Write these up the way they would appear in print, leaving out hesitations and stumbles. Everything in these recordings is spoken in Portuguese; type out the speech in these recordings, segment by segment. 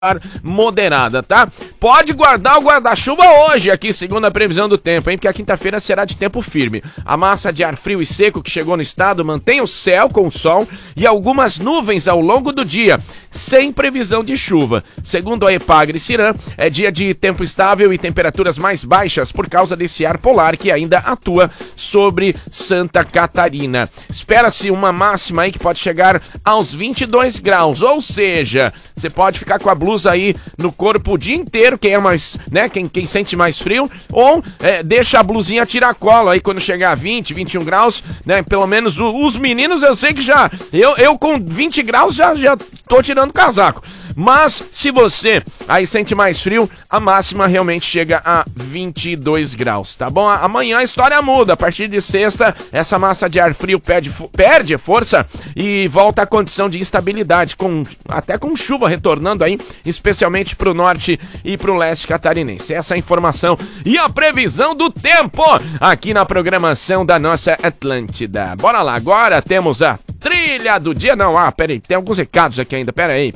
moderada, tá? Pode guardar o guarda-chuva hoje aqui, segundo a previsão do tempo, hein? Porque a quinta-feira será de tempo firme. A massa de ar frio e seco que chegou no estado mantém o céu com sol e algumas nuvens ao longo do dia, sem previsão de chuva. Segundo a Epagre-Ciran, é dia de tempo estável e temperaturas mais baixas por causa desse ar polar que ainda atua sobre Santa Catarina. Espera-se uma máxima aí que pode chegar aos 22 graus, ou seja, você pode ficar com a blusa aí no corpo o dia inteiro, quem é mais, né, quem sente mais frio, ou deixa a blusinha tiracolo aí quando chegar a 20, 21 graus, né, pelo menos os meninos eu sei que já, eu com 20 graus já tô tirando o casaco. Mas se você aí sente mais frio, a máxima realmente chega a 22 graus, tá bom? Amanhã a história muda. A partir de sexta, essa massa de ar frio perde força e volta à condição de instabilidade, até com chuva retornando aí, especialmente pro norte e pro leste catarinense. Essa é a informação e a previsão do tempo aqui na programação da nossa Atlântida. Bora lá, agora temos a trilha do dia. Não, peraí, tem alguns recados aqui ainda, peraí.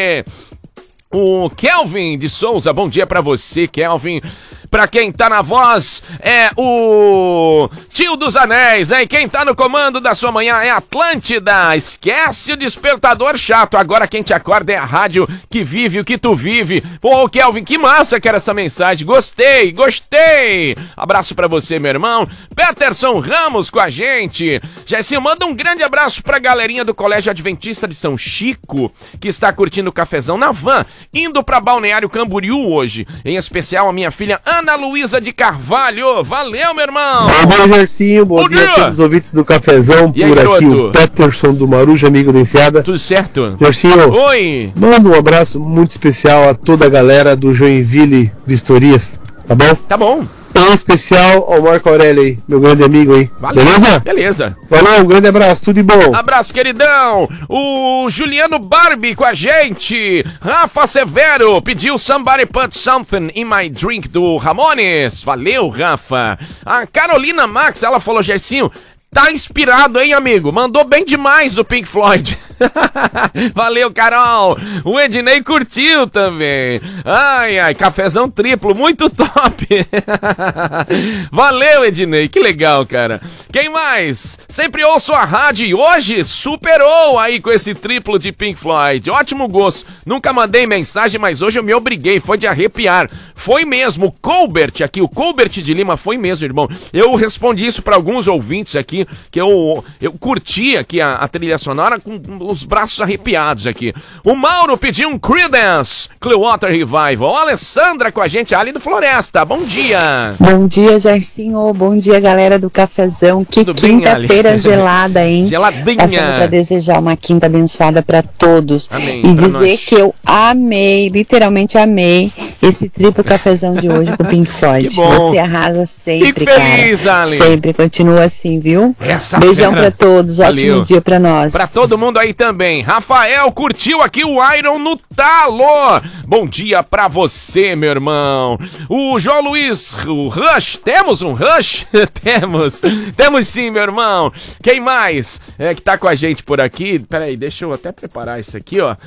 O Kelvin de Souza, bom dia pra você, Kelvin. Pra quem tá na voz, é o Tio dos Anéis, hein? Quem tá no comando da sua manhã é Atlântida. Esquece o despertador chato. Agora quem te acorda é a rádio que vive o que tu vive. Pô, Kelvin, que massa que era essa mensagem. Gostei. Abraço pra você, meu irmão. Peterson Ramos com a gente. Jessinho, manda um grande abraço pra galerinha do Colégio Adventista de São Chico, que está curtindo o cafezão na van, indo pra Balneário Camboriú hoje. Em especial a minha filha Ana Luísa de Carvalho. Valeu, meu irmão. Bom dia, Gercinho. Bom dia a todos os ouvintes do cafezão. E por aí, aqui o Peterson do Maruja, amigo da Enseada. Tudo certo? Gercinho, oi. Manda um abraço muito especial a toda a galera do Joinville Vistorias, tá bom? Tá bom. Em especial ao Marco Aurélio aí, meu grande amigo aí. Valeu. Beleza. Valeu, um grande abraço, tudo de bom. Abraço, queridão. O Juliano Barbie com a gente. Rafa Severo pediu Somebody Put Something in My Drink do Ramones. Valeu, Rafa. A Carolina Max, ela falou, Gercinho, tá inspirado, hein, amigo? Mandou bem demais do Pink Floyd. Valeu, Carol. O Ednei curtiu também. Ai, cafezão triplo, muito top. Valeu, Ednei, que legal, cara. Quem mais? Sempre ouço a rádio e hoje superou aí com esse triplo de Pink Floyd. Ótimo gosto. Nunca mandei mensagem, mas hoje eu me obriguei, foi de arrepiar. Foi mesmo, o Colbert aqui, o Colbert de Lima, foi mesmo, irmão. Eu respondi isso para alguns ouvintes aqui, que eu curti aqui a trilha sonora com os braços arrepiados aqui. O Mauro pediu um Creedence Clearwater Revival. A Alessandra com a gente, ali do Floresta. Bom dia. Bom dia, Jairzinho. Bom dia, galera do cafezão. Que quinta-feira gelada, hein? Geladinha. Passando pra desejar uma quinta abençoada pra todos. Amém. E pra dizer nós. que eu amei, literalmente amei esse triplo cafezão de hoje com o Pink Floyd. Que bom. Você arrasa sempre, Fico feliz, cara. Ali. Sempre, continua assim, viu? Essa Beijão fera. pra todos, Valeu. ótimo dia pra nós. Pra todo mundo aí também. Rafael curtiu aqui o Iron no talo. Bom dia pra você, meu irmão. O João Luiz, o Rush. Temos um Rush? Temos sim, meu irmão. Quem mais que tá com a gente por aqui? Peraí, deixa eu até preparar isso aqui, ó.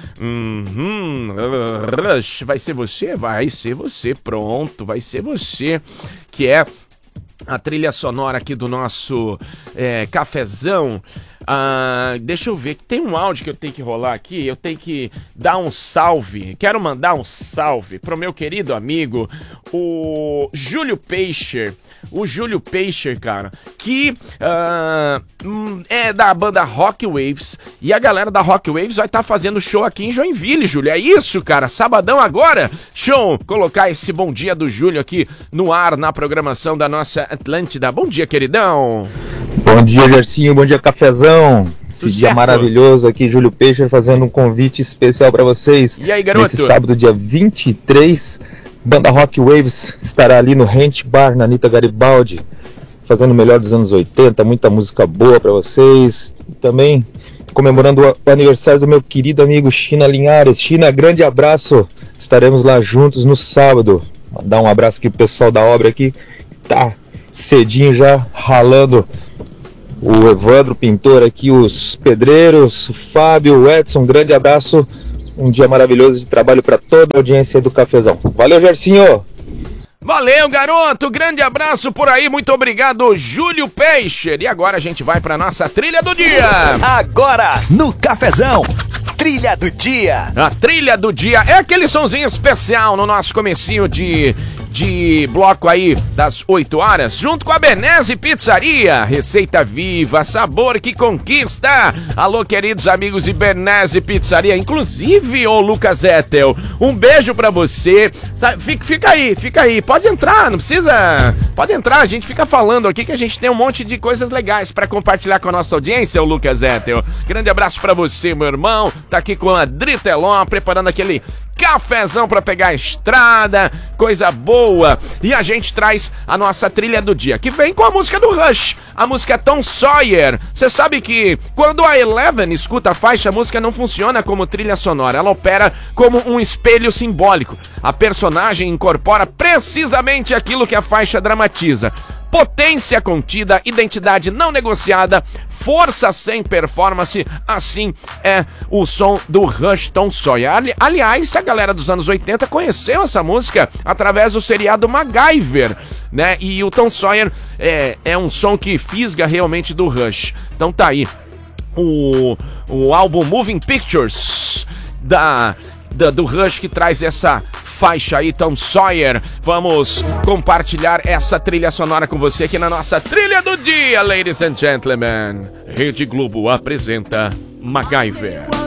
Rush, vai ser você? Vai ser você, pronto. Vai ser você, que é a trilha sonora aqui do nosso cafezão. Deixa eu ver, tem um áudio que eu tenho que rolar aqui, eu tenho que dar um salve, quero mandar um salve pro meu querido amigo, o Júlio Peixer, cara, que é da banda Rock Waves, e a galera da Rock Waves vai estar fazendo show aqui em Joinville, Júlio, é isso, cara, sabadão agora, show, colocar esse bom dia do Júlio aqui no ar, na programação da nossa Atlântida. Bom dia, queridão. Bom dia, Gercinho, bom dia, cafezão. Esse dia certo. Maravilhoso aqui, Júlio Peixer fazendo um convite especial para vocês. E aí, garoto? Nesse sábado, dia 23, banda Rock Waves estará ali no Rent Bar, na Anitta Garibaldi, fazendo o melhor dos anos 80, muita música boa para vocês. Também comemorando o aniversário do meu querido amigo China Linhares. China, grande abraço, estaremos lá juntos no sábado. Mandar um abraço aqui pro pessoal da obra aqui, tá cedinho já ralando. O Evandro, pintor aqui, os pedreiros, o Fábio, o Edson, grande abraço um dia maravilhoso de trabalho para toda a audiência do Cafezão. Valeu, Gersinho! Valeu, garoto! Grande abraço por aí, muito obrigado, Júlio Peixer. E agora a gente vai pra nossa trilha do dia. Agora, no Cafezão, trilha do dia. A trilha do dia é aquele sonzinho especial no nosso comecinho de bloco aí das 8 horas, junto com a Benese Pizzaria. Receita viva, sabor que conquista. Alô, queridos amigos de Benese Pizzaria, inclusive o Lucas Ethel, um beijo pra você. Fica aí, pode entrar, não precisa, pode entrar, a gente fica falando aqui que a gente tem um monte de coisas legais pra compartilhar com a nossa audiência, o Lucas Ethel. Grande abraço pra você, meu irmão, tá aqui com a Adri Telon, preparando aquele cafezão pra pegar a estrada, coisa boa. E a gente traz a nossa trilha do dia, que vem com a música do Rush, a música Tom Sawyer. Você sabe que quando a Eleven escuta a faixa, a música não funciona como trilha sonora, ela opera como um espelho simbólico. A personagem incorpora precisamente aquilo que a faixa dramatiza: potência contida, identidade não negociada, força sem performance. Assim é o som do Rush, Tom Sawyer. Aliás, a galera dos anos 80 conheceu essa música através do seriado MacGyver, né? E o Tom Sawyer é um som que fisga realmente do Rush. Então tá aí o álbum Moving Pictures do Rush, que traz essa faixa aí, Tom Sawyer. Vamos compartilhar essa trilha sonora com você aqui na nossa trilha do dia, ladies and gentlemen. Rede Globo apresenta MacGyver.